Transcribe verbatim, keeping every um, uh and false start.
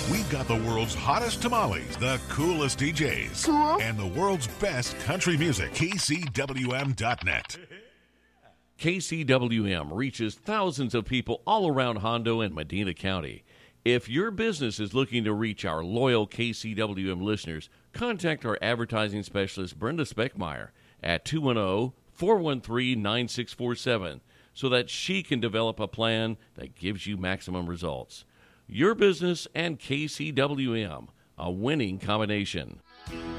We've got the world's hottest tamales, the coolest D Js, Cool. and the world's best country music. K C W M dot net. K C W M reaches thousands of people all around Hondo and Medina County. If your business is looking to reach our loyal K C W M listeners, contact our advertising specialist, Brenda Speckmeyer, at two one zero, four one three, nine six four seven so that she can develop a plan that gives you maximum results. Your business and K C W M, a winning combination.